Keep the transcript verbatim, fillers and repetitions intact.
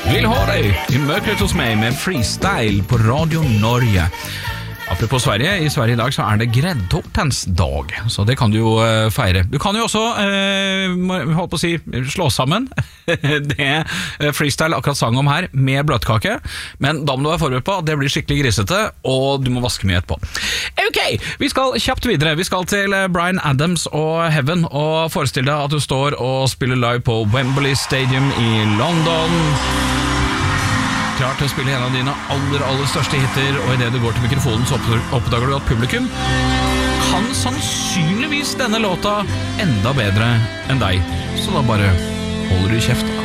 Vill ha dig i mörkret hos mig med freestyle på Radio Norge. Apropos Sverige, i Sverige i dag så er det gräddtårtens dag, så det kan du jo uh, feire. Du kan jo også, uh, holdt på å si, slå sammen det uh, freestyle akkurat sang om her med bløtkake, men da må du være forberedt på at det blir skikkelig grisete, og du må vaske mye etterpå. Ok, vi skal kjapt videre. Vi skal til Bryan Adams og Heaven, og forestill deg at du står og spiller live på Wembley Stadium i London. Klar til å spille en av dine aller, aller største hitter, og i det du går til mikrofonen så oppdager du at publikum kan sannsynligvis denne låta enda bedre enn deg. Så da bare holder du kjeft.